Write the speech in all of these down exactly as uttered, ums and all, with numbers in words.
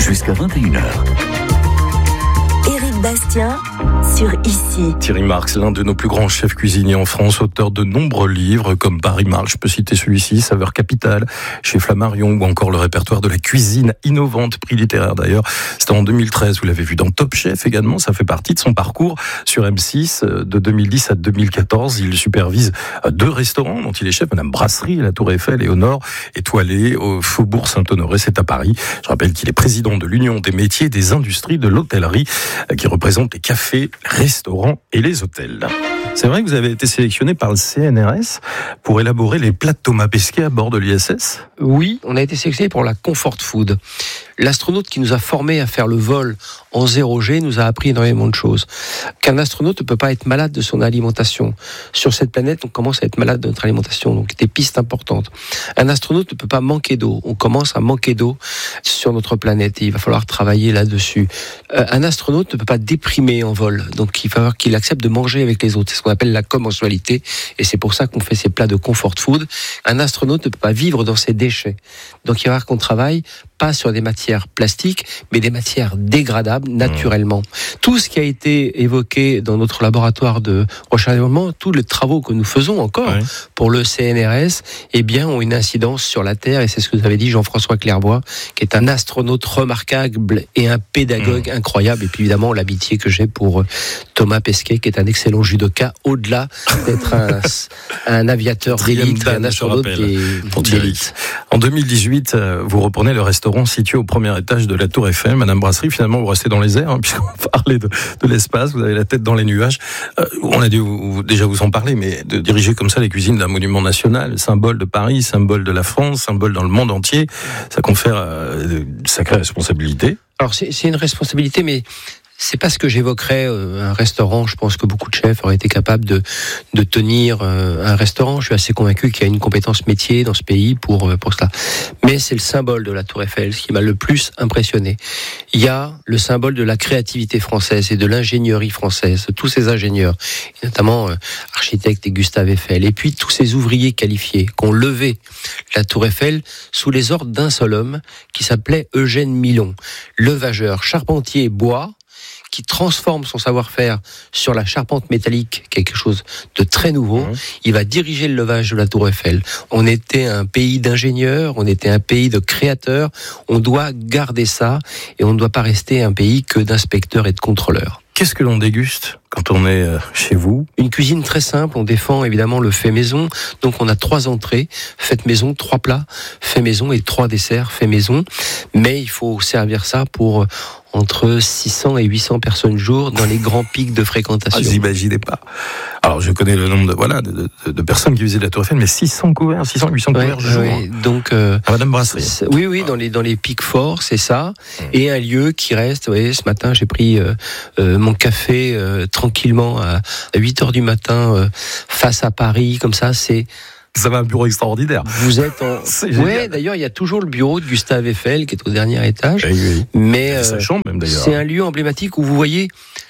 jusqu'à vingt et une heures. Éric Bastien sur Ici. Thierry Marx, l'un de nos plus grands chefs cuisiniers en France, auteur de nombreux livres comme Paris Marx, je peux citer celui-ci, Saveur Capitale, chez Flammarion, ou encore le répertoire de la cuisine innovante, prix littéraire d'ailleurs. C'était en deux mille treize, vous l'avez vu dans Top Chef également, ça fait partie de son parcours sur M six de deux mille dix à deux mille quatorze. Il supervise deux restaurants dont il est chef, Madame Brasserie à la Tour Eiffel et au Nord, étoilé au Faubourg Saint-Honoré, c'est à Paris. Je rappelle qu'il est président de l'Union des métiers et des industries de l'hôtellerie, qui représente les cafés, restaurants et les hôtels. C'est vrai que vous avez été sélectionné par le C N R S pour élaborer les plats de Thomas Pesquet à bord de l'I S S ? Oui, on a été sélectionné pour la Comfort Food. L'astronaute qui nous a formés à faire le vol en zéro G nous a appris énormément de choses. Qu'un astronaute ne peut pas être malade de son alimentation. Sur cette planète, on commence à être malade de notre alimentation, donc des pistes importantes. Un astronaute ne peut pas manquer d'eau. On commence à manquer d'eau sur notre planète et il va falloir travailler là-dessus. Euh, un astronaute ne peut pas déprimer en vol, donc il va falloir qu'il accepte de manger avec les autres. C'est ce qu'on appelle la commensualité et c'est pour ça qu'on fait ces plats de Comfort Food. Un astronaute ne peut pas vivre dans ses déchets. Donc il va falloir qu'on travaille pas sur des matières plastiques, mais des matières dégradables naturellement. Mmh. Tout ce qui a été évoqué dans notre laboratoire de recherche et développement, tous les travaux que nous faisons encore oui. pour le C N R S, eh bien, ont une incidence sur la Terre, et c'est ce que vous avez dit Jean-François Clairbois, qui est un astronaute remarquable et un pédagogue mmh. incroyable, et puis évidemment l'amitié que j'ai pour Thomas Pesquet, qui est un excellent judoka, au-delà d'être un, un aviateur d'élite, un astronaute d'élite. En deux mille dix-huit, vous reprenez le restaurant situé au premier étage de la Tour Eiffel, Madame Brasserie. Finalement, vous restez dans les airs, hein, puisqu'on parlait de, de l'espace, vous avez la tête dans les nuages. Euh, on a dû vous, déjà vous en parler, mais de diriger comme ça les cuisines d'un monument national, symbole de Paris, symbole de la France, symbole dans le monde entier, ça confère euh, de sacrées responsabilités. Alors, c'est, c'est une responsabilité, mais c'est pas ce que j'évoquerais, euh, un restaurant. Je pense que beaucoup de chefs auraient été capables de, de tenir euh, un restaurant. Je suis assez convaincu qu'il y a une compétence métier dans ce pays pour, euh, pour cela. Mais c'est le symbole de la Tour Eiffel, ce qui m'a le plus impressionné. Il y a le symbole de la créativité française et de l'ingénierie française, tous ces ingénieurs, et notamment euh, architectes et Gustave Eiffel, et puis tous ces ouvriers qualifiés qui ont levé la Tour Eiffel sous les ordres d'un seul homme qui s'appelait Eugène Milon, levageur, charpentier bois, qui transforme son savoir-faire sur la charpente métallique, quelque chose de très nouveau. Mmh. Il va diriger le levage de la Tour Eiffel. On était un pays d'ingénieurs, on était un pays de créateurs. On doit garder ça et on ne doit pas rester un pays que d'inspecteurs et de contrôleurs. Qu'est-ce que l'on déguste quand on est chez vous ? Une cuisine très simple, on défend évidemment le fait maison. Donc on a trois entrées, fait maison, trois plats, fait maison et trois desserts, fait maison. Mais il faut servir ça pour entre six cents et huit cents personnes jour dans les grands pics de fréquentation. Ah, vous imaginez pas. Alors je connais le nombre de, voilà, de, de, de personnes qui visitent la Tour Eiffel, mais six cents couverts, six cents, huit cents couverts ouais, jour. Ouais, donc, euh, à Madame Brasserie. Oui, oui, dans les, dans les pics forts, c'est ça. Mmh. Et un lieu qui reste, vous voyez, ce matin j'ai pris euh, euh, mon café euh, tranquillement à, à huit heures du matin euh, face à Paris, comme ça, c'est... Ça va un bureau extraordinaire. Vous êtes en... Oui, d'ailleurs, il y a toujours le bureau de Gustave Eiffel qui est au dernier étage. Oui, oui. Mais euh, sa chambre, même, d'ailleurs. C'est un lieu emblématique où vous voyez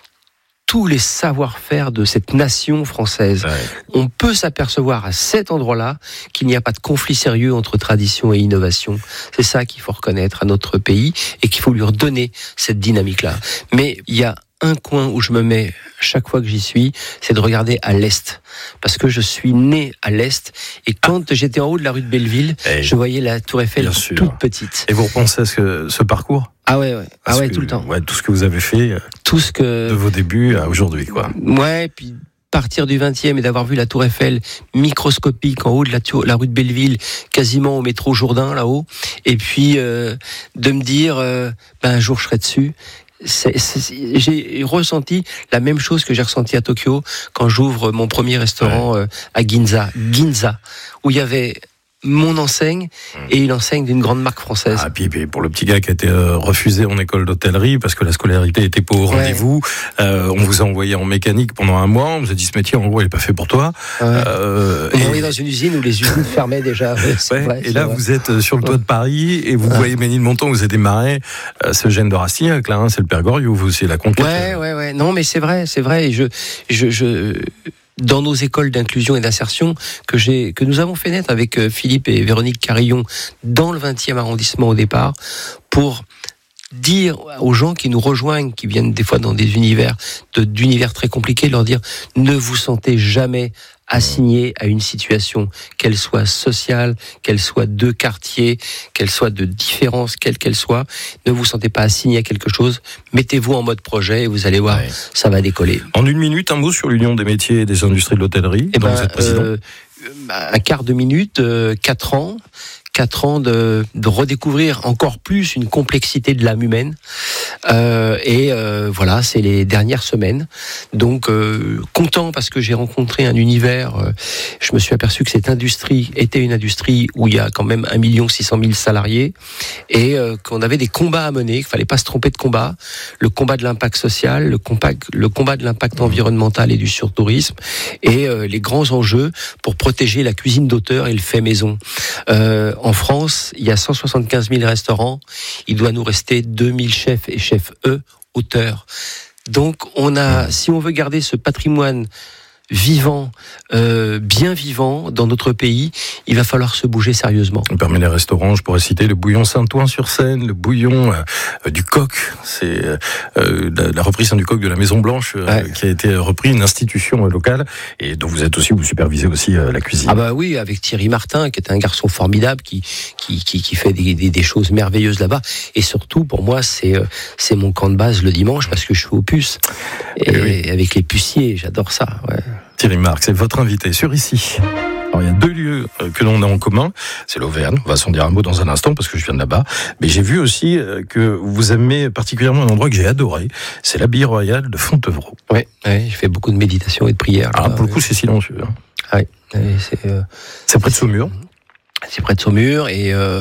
tous les savoir-faire de cette nation française. Ouais. On peut s'apercevoir à cet endroit-là qu'il n'y a pas de conflit sérieux entre tradition et innovation. C'est ça qu'il faut reconnaître à notre pays et qu'il faut lui redonner cette dynamique-là. Mais il y a un coin où je me mets chaque fois que j'y suis, c'est de regarder à l'est. Parce que je suis né à l'est. Et quand ah. j'étais en haut de la rue de Belleville, et je voyais la Tour Eiffel toute petite. Et vous repensez à ce, ce parcours ? Ah ouais, ouais. Ah ouais, que, tout le temps. Ouais, tout ce que vous avez fait tout ce que... de vos débuts à aujourd'hui, quoi. Ouais, puis partir du vingtième et d'avoir vu la Tour Eiffel microscopique en haut de la, tour, la rue de Belleville, quasiment au métro Jourdain, là-haut. Et puis, euh, de me dire, euh, ben, un jour je serai dessus. C'est, c'est, j'ai ressenti la même chose que j'ai ressenti à Tokyo quand j'ouvre mon premier restaurant ouais. euh, à Ginza, Ginza, où il y avait mon enseigne et une enseigne d'une grande marque française. Ah, puis, puis pour le petit gars qui a été euh, refusé en école d'hôtellerie parce que la scolarité était pas au ouais. rendez-vous, euh, on vous a envoyé en mécanique pendant un mois, on vous a dit ce métier en gros il est pas fait pour toi. Ouais. Euh, on est envoyé dans une usine où les usines fermaient déjà. Ouais, ouais, vrai, et là vrai. Vous êtes sur le toit de Paris et vous ouais. voyez Ménilmontant, vous avez démarré euh, ce Eugène de Rastignac là, hein, c'est le Père Goriot, vous c'est la conquête. Ouais, ouais, ouais. Non mais c'est vrai, c'est vrai. Et je, je, je. Dans nos écoles d'inclusion et d'insertion que j'ai, que nous avons fait naître avec Philippe et Véronique Carillon dans le vingtième arrondissement au départ, pour dire aux gens qui nous rejoignent, qui viennent des fois dans des univers, de, d'univers très compliqués, leur dire ne vous sentez jamais assigné à une situation, qu'elle soit sociale, qu'elle soit de quartier, qu'elle soit de différence, quelle qu'elle soit, ne vous sentez pas assigné à quelque chose, mettez-vous en mode projet et vous allez voir, ouais. ça va décoller. En une minute, un mot sur l'Union des métiers et des industries de l'hôtellerie, eh dont ben, vous êtes président. Euh, un quart de minute, euh, quatre ans. Quatre ans de, de redécouvrir encore plus une complexité de l'âme humaine. Euh, et euh, voilà, c'est les dernières semaines. Donc, euh, content parce que j'ai rencontré un univers. Euh, je me suis aperçu que cette industrie était une industrie où il y a quand même un million six cent mille salariés et euh, qu'on avait des combats à mener, qu'il fallait pas se tromper de combat. Le combat de l'impact social, le combat, le combat de l'impact environnemental et du surtourisme et euh, les grands enjeux pour protéger la cuisine d'auteur et le fait maison. Euh, En France, il y a cent soixante-quinze mille restaurants. Il doit nous rester deux mille chefs et chefs E, auteurs. Donc, on a, si on veut garder ce patrimoine vivant, euh, bien vivant dans notre pays, il va falloir se bouger sérieusement. Parmi les restaurants, je pourrais citer le bouillon Saint-Ouen-sur-Seine, le bouillon euh, du Coq, c'est euh, la, la reprise hein, du Coq de la Maison Blanche euh, ouais. qui a été repris, une institution euh, locale et dont vous êtes aussi, vous supervisez aussi euh, la cuisine. Ah bah oui, avec Thierry Martin, qui est un garçon formidable, qui qui qui, qui fait des, des, des choses merveilleuses là-bas. Et surtout, pour moi, c'est euh, c'est mon camp de base le dimanche parce que je suis aux puces et, et oui. avec les puciers, j'adore ça. Ouais. Thierry Marx, c'est votre invité sur Ici. Alors, il y a deux lieux que l'on a en commun. C'est l'Auvergne. On va s'en dire un mot dans un instant parce que je viens de là-bas. Mais j'ai vu aussi que vous aimez particulièrement un endroit que j'ai adoré. C'est l'Abbaye royale de Fontevraud. Oui, ouais, j'ai fait beaucoup de méditation et de prière. Ah, pour le coup, c'est silencieux. Hein. Ah oui, c'est, euh, c'est près de Saumur. C'est près de Saumur et euh,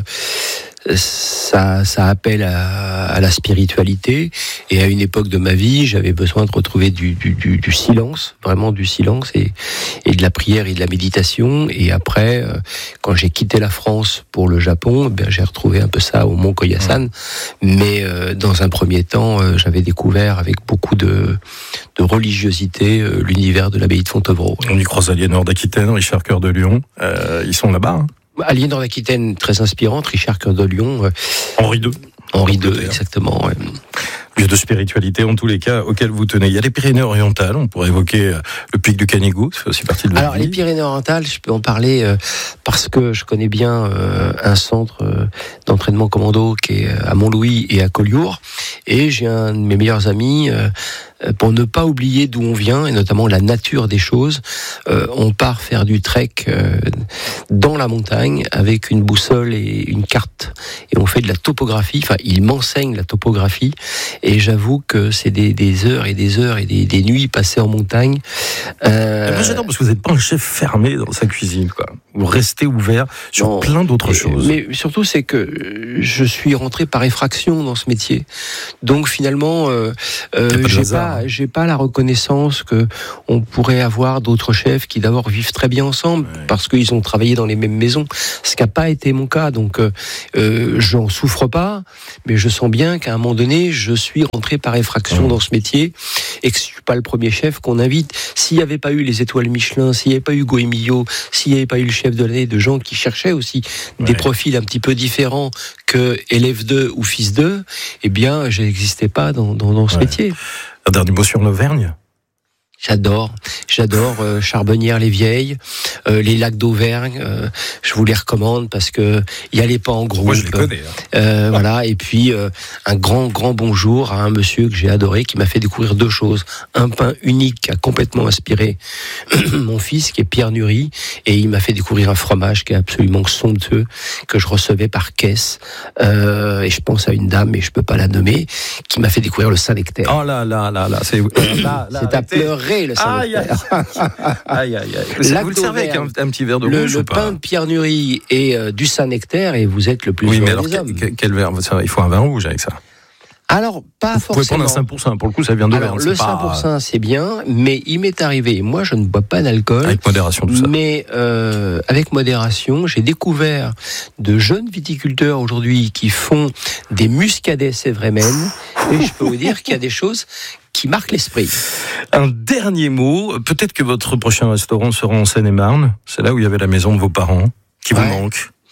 ça, ça appelle à, à la spiritualité. Et à une époque de ma vie, j'avais besoin de retrouver du, du, du, du silence, vraiment du silence et, et de la prière et de la méditation. Et après, euh, quand j'ai quitté la France pour le Japon, ben, j'ai retrouvé un peu ça au Mont Koyasan. Mmh. Mais euh, dans un premier temps, euh, j'avais découvert avec beaucoup de, de religiosité euh, l'univers de l'abbaye de Fontevraud. On y croise Aliénor d'Aquitaine, Richard Cœur de Lion. Euh, ils sont là-bas. Hein. Aliénor d'Aquitaine, très inspirante, Richard Cœur de Lion. Euh, Henri deux. Henri deux, exactement. Ouais. Lieu de spiritualité, en tous les cas, auquel vous tenez. Il y a les Pyrénées-Orientales, on pourrait évoquer le pic du Canigou, ça fait aussi partie de votre Alors, vie. Les Pyrénées-Orientales, je peux en parler euh, parce que je connais bien euh, un centre euh, d'entraînement commando qui est à Montlouis et à Collioure. Et j'ai un de mes meilleurs amis, euh, pour ne pas oublier d'où on vient, et notamment la nature des choses, euh, on part faire du trek euh, dans la montagne avec une boussole et une carte. Et on fait de la topographie, enfin, il m'enseigne la topographie. Et j'avoue que c'est des, des heures et des heures et des, des nuits passées en montagne. Euh... Moi, j'adore parce que vous n'êtes pas un chef fermé dans sa cuisine, quoi. Vous restez ouvert sur non, plein d'autres et, choses. Mais surtout, c'est que je suis rentré par effraction dans ce métier. Donc finalement, euh, euh, j'ai pas, j'ai pas la reconnaissance que on pourrait avoir d'autres chefs qui d'abord vivent très bien ensemble ouais. parce qu'ils ont travaillé dans les mêmes maisons. Ce qui n'a pas été mon cas. Donc, euh, euh, j'en souffre pas, mais je sens bien qu'à un moment donné, je suis rentré par effraction mmh. dans ce métier et que je suis pas le premier chef qu'on invite. S'il n'y avait pas eu les étoiles Michelin, s'il n'y avait pas eu Goemillo, s'il n'y avait pas eu le chef de l'année, de gens qui cherchaient aussi ouais. des profils un petit peu différents que élève deux ou fils deux, eh bien, je n'existais pas dans, dans, dans ce ouais. métier. Un dernier mot sur l'Auvergne. J'adore, j'adore euh, Charbonnières-les-Vieilles, euh, les lacs d'Auvergne. Euh, je vous les recommande parce que y allez pas en groupe. Moi, je les connais. Hein. Euh, voilà. Et puis euh, un grand, grand bonjour à un monsieur que j'ai adoré, qui m'a fait découvrir deux choses. Un pain unique qui a complètement inspiré mon fils, qui est Pierre Nury, et il m'a fait découvrir un fromage qui est absolument somptueux que je recevais par caisse. Euh, et je pense à une dame, mais je peux pas la nommer, qui m'a fait découvrir le Saint-Nectaire. Oh là là là là, c'est là, là, c'est à pleurer. Le aïe, aïe, aïe, aïe, aïe. Vous le servez avec un, un petit verre de le, rouge le ou pas? pain de Pierre Nury et euh, du Saint-Nectaire, et vous êtes le plus oui, heureux mais alors, des hommes. Quel, quel verre? Il faut un vin rouge avec ça. Alors, pas vous forcément. Vous pouvez prendre un cinq pour cent, pour le coup, ça vient de Alors, le cinq pour cent, pas... c'est bien, mais il m'est arrivé, moi, je ne bois pas d'alcool. Avec modération, tout ça. Mais euh, avec modération, j'ai découvert de jeunes viticulteurs aujourd'hui qui font des muscadets sévrémennes, et je peux vous dire qu'il y a des choses qui marquent l'esprit. Un dernier mot, peut-être que votre prochain restaurant sera en Seine-et-Marne, c'est là où il y avait la maison de vos parents, qui ouais. vous manque.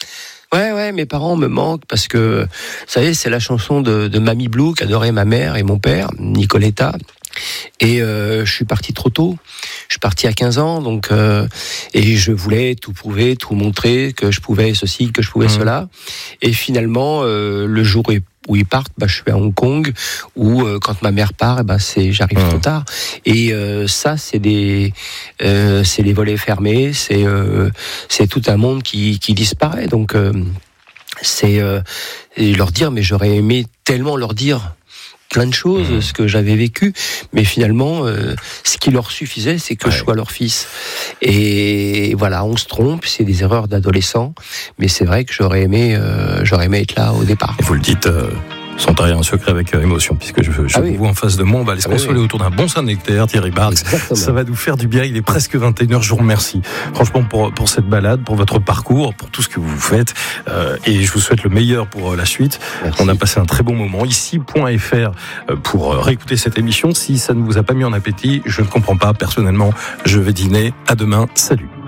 Ouais, ouais, mes parents me manquent parce que, vous savez, c'est la chanson de, de Mamie Blue qu'adorait ma mère et mon père, Nicoletta. Et euh, je suis parti trop tôt. Je suis parti à quinze ans, donc euh, et je voulais tout prouver, tout montrer, que je pouvais ceci, que je pouvais mmh. cela. Et finalement, euh, le jour où ils partent, bah, je suis à Hong Kong. Ou euh, quand ma mère part, bah, c'est j'arrive mmh. trop tard. Et euh, ça, c'est des, euh, c'est les volets fermés. C'est euh, c'est tout un monde qui qui disparaît. Donc euh, c'est euh, et leur dire, mais j'aurais aimé tellement leur dire plein de choses, mmh. ce que j'avais vécu, mais finalement, euh, ce qui leur suffisait, c'est que ouais. je sois leur fils. Et voilà, on se trompe, c'est des erreurs d'adolescents, mais c'est vrai que j'aurais aimé, euh, j'aurais aimé être là au départ. Et vous le dites euh, sans taire un secret, avec euh, émotion, puisque je, je ah oui. vous vois en face de moi, on va aller se ah consoler oui. autour d'un bon Saint-Nectaire, Thierry Barks. Ça va nous faire du bien, il est presque vingt et une heures, je vous remercie. Franchement, pour, pour cette balade, pour votre parcours, pour tout ce que vous faites, euh, et je vous souhaite le meilleur pour euh, la suite. Merci. On a passé un très bon moment. Ici, point F R, euh, pour euh, réécouter cette émission. Si ça ne vous a pas mis en appétit, je ne comprends pas. Personnellement, je vais dîner. À demain. Salut.